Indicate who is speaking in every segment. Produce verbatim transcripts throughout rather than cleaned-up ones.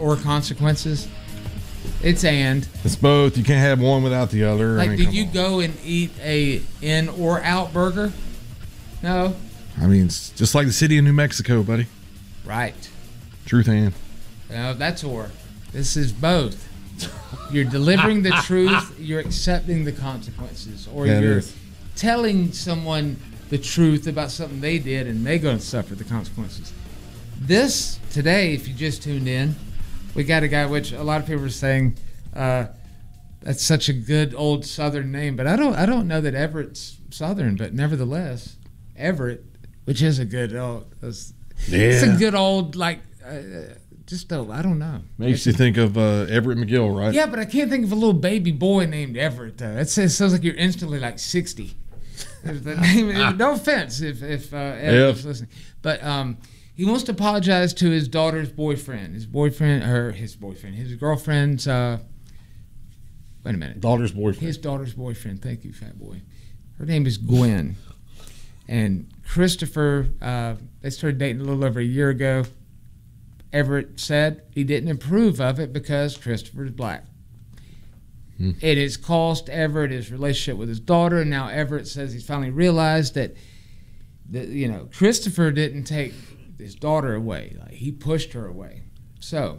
Speaker 1: or consequences? It's and.
Speaker 2: It's both. You can't have one without the other.
Speaker 1: Like,
Speaker 2: I mean,
Speaker 1: did
Speaker 2: come
Speaker 1: you
Speaker 2: on.
Speaker 1: go and eat a in or out burger? No.
Speaker 2: I mean, it's just like the city of New Mexico, buddy.
Speaker 1: Right.
Speaker 2: Truth and.
Speaker 1: No, that's or. This is both. You're delivering the truth. You're accepting the consequences, or
Speaker 2: Yeah, it
Speaker 1: you're
Speaker 2: is.
Speaker 1: telling someone the truth about something they did, and they're going to suffer the consequences. This today, if you just tuned in, we got a guy, which a lot of people are saying uh, that's such a good old Southern name, but I don't, I don't know that Everett's Southern, but nevertheless, Everett, which is a good old, it's,
Speaker 2: Yeah.
Speaker 1: it's a good old like, uh, just a, I don't know.
Speaker 2: Makes you think of uh, Everett McGill, right?
Speaker 1: Yeah, but I can't think of a little baby boy named Everett. Though. It says, sounds like you're instantly like sixty. If the name, no offense if if uh, Everett's
Speaker 2: If.
Speaker 1: listening, but um, he wants to apologize to his daughter's boyfriend. His boyfriend, or his boyfriend, his girlfriend's. Uh, wait a minute.
Speaker 2: Daughter's boyfriend.
Speaker 1: His daughter's boyfriend. Thank you, fat boy. Her name is Gwen, and Christopher. Uh, they started dating a little over a year ago. Everett said he didn't approve of it because Christopher is black. Hmm. It has cost Everett his relationship with his daughter, and now Everett says he's finally realized that, that you know, Christopher didn't take his daughter away. Like, he pushed her away. So,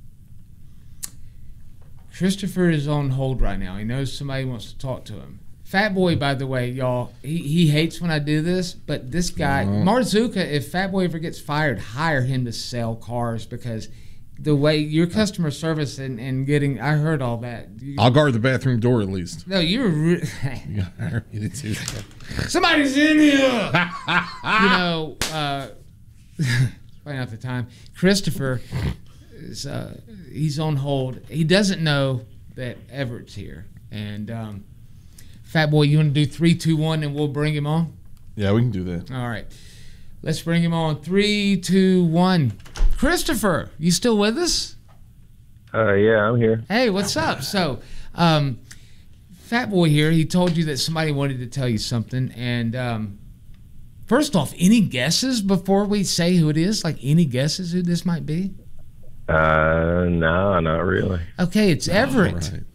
Speaker 1: Christopher is on hold right now. He knows somebody wants to talk to him. Fat Boy, by the way, y'all, he, he hates when I do this, but this guy,
Speaker 2: Uh-huh.
Speaker 1: Marzuka, if Fat Boy ever gets fired, hire him to sell cars, because the way your customer service and, and getting, I heard all that. You,
Speaker 2: I'll guard the bathroom door at least.
Speaker 1: no, you're, re-
Speaker 2: You gotta hire me to do that.
Speaker 1: somebody's in here. You know, uh, probably not the time. Christopher is, uh, he's on hold. He doesn't know that Everett's here. And, um, Fat Boy, you want to do three, two, one, and we'll bring him on?
Speaker 2: Yeah, we can do that.
Speaker 1: All right. Let's bring him on. Three, two, one. Christopher, you still with us?
Speaker 3: Uh, yeah, I'm here.
Speaker 1: Hey, what's up? So, um, Fat Boy here, he told you that somebody wanted to tell you something. And um, first off, any guesses before we say who it is? Like, any guesses who this might be?
Speaker 3: Uh, no, not really.
Speaker 1: Okay, it's Everett.
Speaker 2: All right.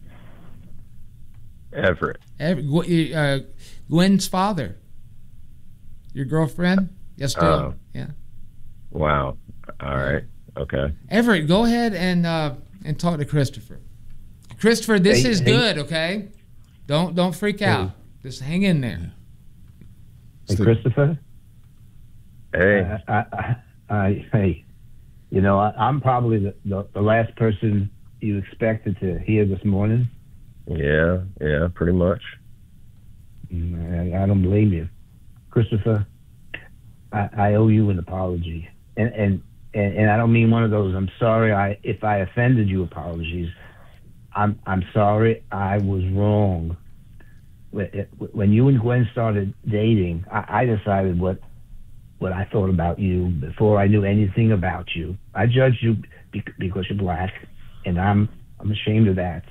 Speaker 3: Everett.
Speaker 1: Everett uh, Gwen's father. Your girlfriend? Yes, still.
Speaker 3: Oh.
Speaker 1: Yeah.
Speaker 3: Wow. All right. Okay.
Speaker 1: Everett, go ahead and uh, and talk to Christopher. Christopher, this
Speaker 4: Hey,
Speaker 1: is
Speaker 4: hey.
Speaker 1: good, okay? Don't don't freak out. Just hang in there.
Speaker 4: Hey, Christopher.
Speaker 3: Hey.
Speaker 4: Uh, I, I, I, hey, you know, I, I'm probably the, the, the last person you expected to hear this morning.
Speaker 3: Yeah. Yeah. Pretty much.
Speaker 4: Mm, I, I don't blame you, Christopher. I, I owe you an apology, and, and and and I don't mean one of those "I'm sorry I if I offended you" apologies. I'm I'm sorry I was wrong. When when you and Gwen started dating, I, I decided what what I thought about you before I knew anything about you. I judged you because you're black, and I'm I'm ashamed of that.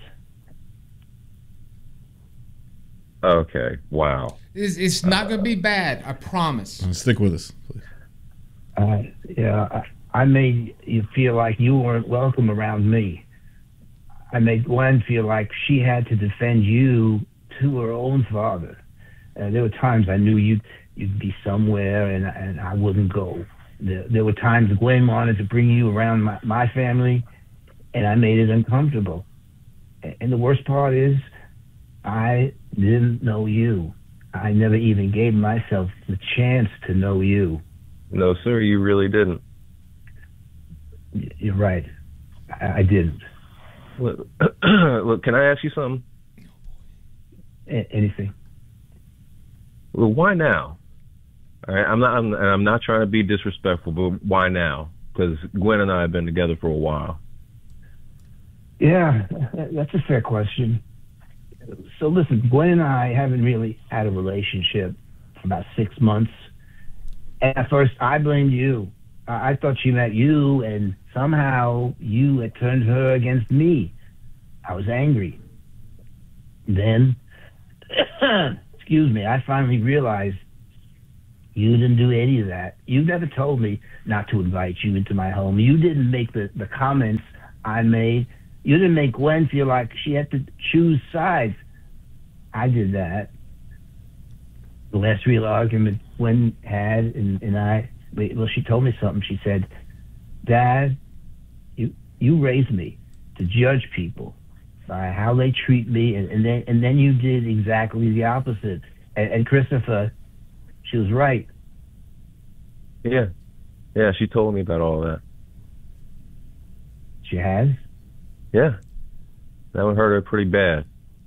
Speaker 3: Okay. Wow.
Speaker 1: It's, it's not going to be bad, I promise.
Speaker 2: Uh, Stick with us, please.
Speaker 4: Uh, yeah, I, I made you feel like you weren't welcome around me. I made Gwen feel like she had to defend you to her own father. Uh, there were times I knew you'd you'd be somewhere and and I wouldn't go. There, there were times Gwen wanted to bring you around my, my family, and I made it uncomfortable. And the worst part is, I didn't know you. I never even gave myself the chance to know you.
Speaker 3: No, sir. You really didn't.
Speaker 4: You're right. I, I didn't.
Speaker 3: Look, look, can I ask you something?
Speaker 4: A- anything.
Speaker 3: Well, why now? All right. I'm not. I'm, and I'm not trying to be disrespectful, but why now? Because Gwen and I have been together for a while.
Speaker 4: Yeah, that's a fair question. So listen, Gwen and I haven't really had a relationship for about six months. And at first, I blamed you. I I thought she met you, and somehow you had turned her against me. I was angry. Then, excuse me, I finally realized You didn't do any of that. You never told me not to invite you into my home. You didn't make the, the comments I made. You didn't make Gwen feel like she had to choose sides. I did that. The last real argument Gwen had and, and I, well, she told me something. She said, Dad, you you raised me to judge people by how they treat me, and, and then and then you did exactly the opposite. And, and Christopher, she was right.
Speaker 3: Yeah. Yeah, she told me about all that.
Speaker 4: She has?
Speaker 3: Yeah. That would hurt her pretty bad.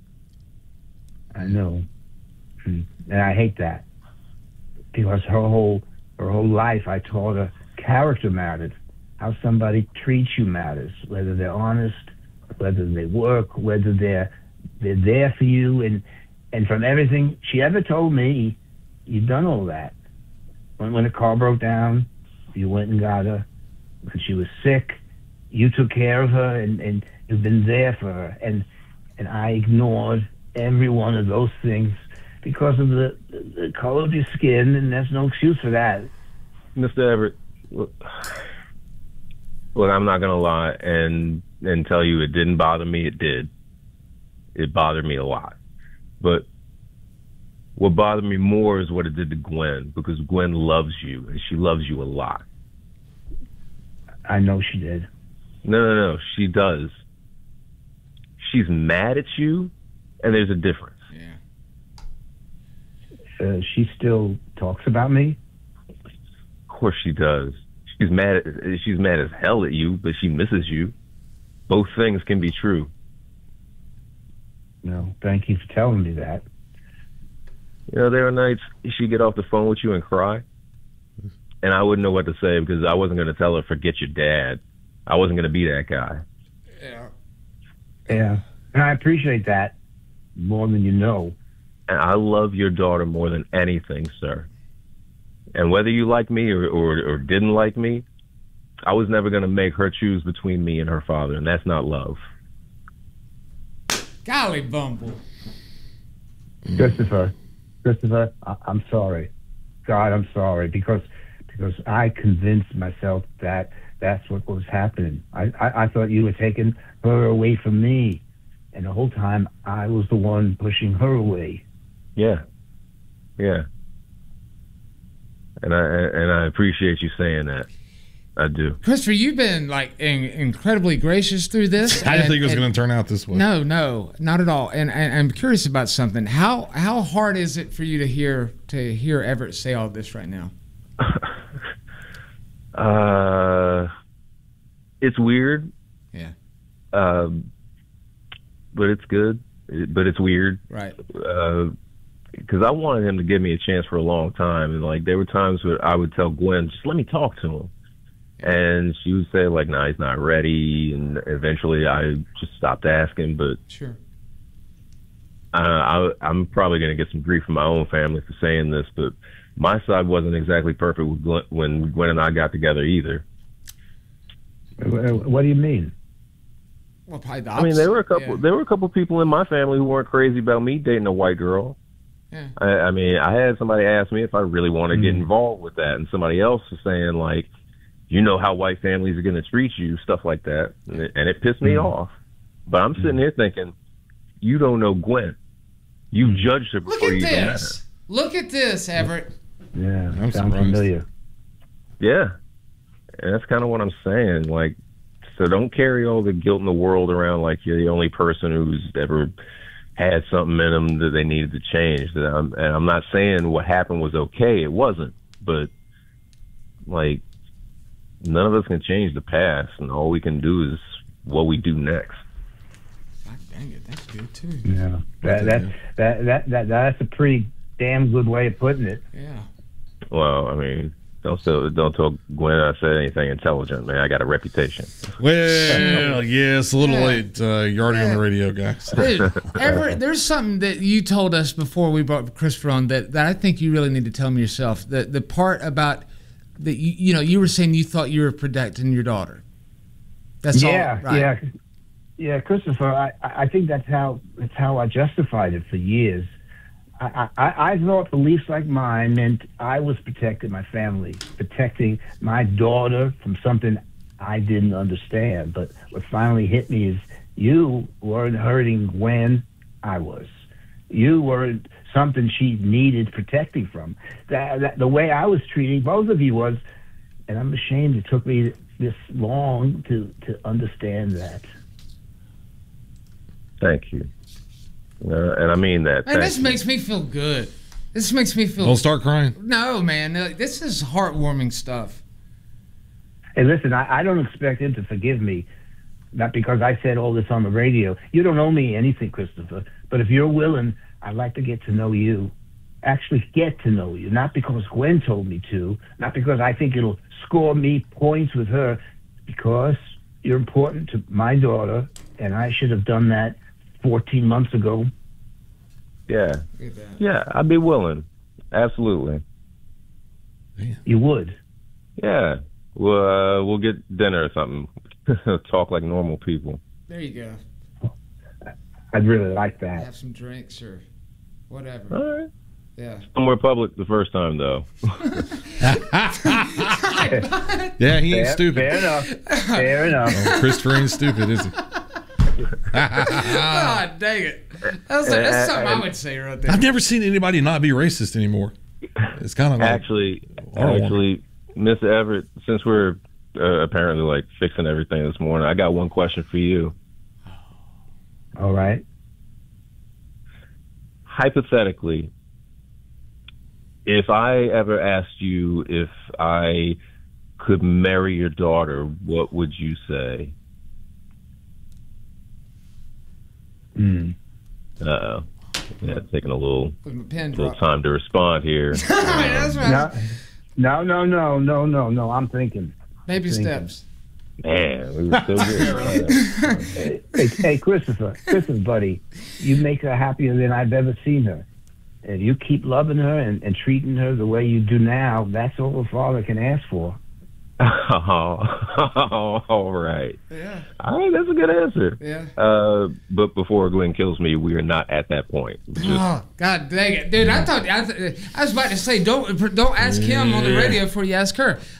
Speaker 4: I know. And I hate that. Because her whole her whole life I taught her character matters. How somebody treats you matters. Whether they're honest, whether they work, whether they're they're there for you, and and from everything she ever told me, you've done all that. When when the car broke down, you went and got her. When she was sick, you took care of her, and, and you've been there for her. And and I ignored every one of those things because of the, the color of your skin, and there's no excuse for that.
Speaker 3: Mister Everett, look, look, I'm not gonna lie and and tell you it didn't bother me. It did. It bothered me a lot. But what bothered me more is what it did to Gwen, because Gwen loves you, and she loves you a lot.
Speaker 4: I know she did.
Speaker 3: No, no, no, she does. She's mad at you, and there's a difference.
Speaker 1: Yeah.
Speaker 4: Uh, she still talks about me?
Speaker 3: Of course she does. She's mad at, she's mad as hell at you, but she misses you. Both things can be true.
Speaker 4: No, thank you for telling me that.
Speaker 3: You know, there are nights she'd get off the phone with you and cry, and I wouldn't know what to say because I wasn't going to tell her, forget your dad. I wasn't going to be that guy.
Speaker 1: Yeah.
Speaker 4: Yeah, and I appreciate that more than you know.
Speaker 3: And I love your daughter more than anything, sir. And whether you like me or, or, or didn't like me, I was never going to make her choose between me and her father, and that's not love.
Speaker 1: Golly bumble.
Speaker 4: Christopher, Christopher, I- I'm sorry. God, I'm sorry, because because I convinced myself that that's what was happening. I, I, I thought you were taking her away from me, and the whole time I was the one pushing her away.
Speaker 3: Yeah, yeah. And I and I appreciate you saying that. I do.
Speaker 1: Christopher, you've been like in, incredibly gracious through this.
Speaker 2: I didn't
Speaker 1: and-
Speaker 2: think it was
Speaker 1: and-
Speaker 2: going to turn out this way.
Speaker 1: No, no, not at all. And, and I'm curious about something. How how hard is it for you to hear to hear Everett say all this right now?
Speaker 3: uh, it's weird.
Speaker 1: Yeah.
Speaker 3: Um, but it's good. It, but it's weird.
Speaker 1: Right.
Speaker 3: Uh, because I wanted him to give me a chance for a long time, and like there were times where I would tell Gwen, just let me talk to him. And she would say, like, nah, he's not ready. And eventually I just stopped asking. But
Speaker 1: Sure.
Speaker 3: uh, I, I'm probably going to get some grief from my own family for saying this, but my side wasn't exactly perfect with Glenn, when Gwen and I got together either.
Speaker 4: What do you mean?
Speaker 1: Well, probably the
Speaker 3: I mean, there were a couple.
Speaker 1: opposite,
Speaker 3: There were a couple people in my family who weren't crazy about me dating a white girl.
Speaker 1: Yeah.
Speaker 3: I, I mean, I had somebody ask me if I really want to
Speaker 4: Mm.
Speaker 3: get involved with that, and somebody else was saying, like, you know how white families are going to treat you, stuff like that, and it, and it pissed me
Speaker 4: Mm.
Speaker 3: off. But I'm sitting here thinking, you don't know Gwen. You judged her
Speaker 1: Look
Speaker 3: before
Speaker 1: at
Speaker 3: you even met her.
Speaker 1: this. Look at this, Everett.
Speaker 4: Yeah,
Speaker 2: I'm
Speaker 4: sounds
Speaker 2: surprised.
Speaker 4: familiar.
Speaker 3: Yeah, and that's kind of what I'm saying. Like, so don't carry all the guilt in the world around like you're the only person who's ever had something in them that they needed to change. That I'm, and I'm not saying what happened was okay. It wasn't. But, like, none of us can change the past, and all we can do is what we do next.
Speaker 1: God dang it, that's good too.
Speaker 4: Yeah, that that, that that that that's a pretty damn good way of putting it.
Speaker 1: Yeah.
Speaker 3: Well, I mean, don't tell, don't tell Gwen I said anything intelligent, man. I got a reputation.
Speaker 2: Well, yeah, it's a little
Speaker 1: Yeah.
Speaker 2: late. Uh, you're already on the radio, guys.
Speaker 1: Dude, Everett, there's something that you told us before we brought Christopher on that, that I think you really need to tell me yourself. The the part about that you you know you were saying you thought you were protecting your daughter. That's
Speaker 4: yeah,
Speaker 1: all. Right.
Speaker 4: yeah, yeah, Christopher. I I think that's how that's how I justified it for years. I, I, I thought beliefs like mine meant I was protecting my family, protecting my daughter from something I didn't understand. But what finally hit me is you weren't hurting Gwen, I was. You weren't something she needed protecting from. That, that the way I was treating both of you was, and I'm ashamed it took me this long to, to understand that.
Speaker 3: Thank you. Uh, and I mean that.
Speaker 1: Man,
Speaker 3: Thank
Speaker 1: this
Speaker 3: you.
Speaker 1: makes me feel good. This makes me feel.
Speaker 2: Don't start crying.
Speaker 1: No, man. uh, This is heartwarming stuff.
Speaker 4: Hey, listen, I, I don't expect him to forgive me, not because I said all this on the radio. You don't owe me anything, Christopher. But if you're willing, I'd like to get to know you. Actually get to know you. Not because Gwen told me to. Not because I think it'll score me points with her. Because you're important to my daughter, and I should have done that fourteen months ago.
Speaker 3: Yeah.
Speaker 1: Look at that.
Speaker 3: Yeah, I'd be willing. Absolutely.
Speaker 4: You would.
Speaker 3: Yeah. We'll, uh, we'll get dinner or something. Talk like normal people.
Speaker 1: There you go.
Speaker 4: I'd really like that.
Speaker 1: Have some drinks or whatever.
Speaker 3: All right.
Speaker 1: Yeah.
Speaker 3: Somewhere public the first time, though.
Speaker 2: Yeah, he ain't
Speaker 4: Fair,
Speaker 2: stupid.
Speaker 4: fair enough. Fair enough.
Speaker 2: Oh, Christopher ain't stupid, is he?
Speaker 1: God dang it. That's, that's something I would say right there.
Speaker 2: I've never seen anybody not be racist anymore. It's kind of like,
Speaker 3: Actually,
Speaker 2: Horrible.
Speaker 3: actually, Miss Everett, since we're uh, apparently like fixing everything this morning, I got one question for you.
Speaker 4: All right.
Speaker 3: Hypothetically, if I ever asked you if I could marry your daughter, what would you say?
Speaker 4: Mm.
Speaker 3: Uh-oh. Yeah, taking a little,
Speaker 1: With my pen
Speaker 3: little
Speaker 1: drop.
Speaker 3: time to respond here.
Speaker 1: That's right.
Speaker 4: No, no, no, no, no, no, no. I'm thinking.
Speaker 1: Baby
Speaker 4: Thinking.
Speaker 1: steps.
Speaker 3: Man, we were so good.
Speaker 4: Hey, hey, hey, Christopher, Christopher, buddy, you make her happier than I've ever seen her. And you keep loving her and, and treating her the way you do now. That's all a father can ask for.
Speaker 3: Oh, all right.
Speaker 1: Yeah.
Speaker 3: All right, that's a good answer.
Speaker 1: Yeah.
Speaker 3: Uh, but before Glenn kills me, we are not at that point. Just,
Speaker 1: Oh, God dang it, dude! I thought I, th- I was about to say don't don't ask him on the radio before you ask her.